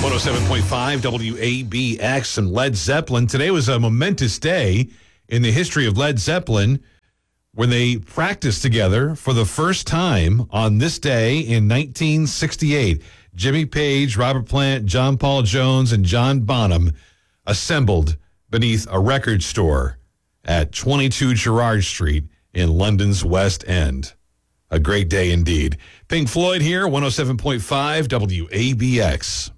107.5 WABX and Led Zeppelin. Today was a momentous day in the history of Led Zeppelin when they practiced together for the first time on this day in 1968. Jimmy Page, Robert Plant, John Paul Jones, and John Bonham assembled beneath a record store at 22 Gerrard Street in London's West End. A great day indeed. Pink Floyd here, 107.5 WABX.